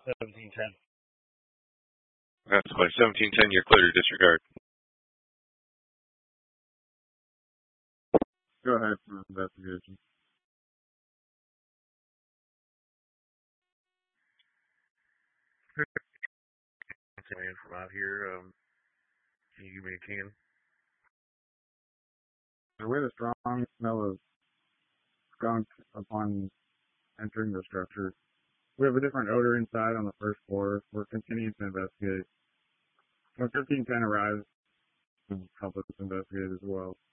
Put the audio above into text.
1710. That's why 1710, you're clear to disregard. Go ahead for investigation. From out here, can you give me a can? With a strong smell of skunk upon entering the structure. We have a different odor inside on the first floor. We're continuing to investigate. When 1510 arrives, and help us investigate as well.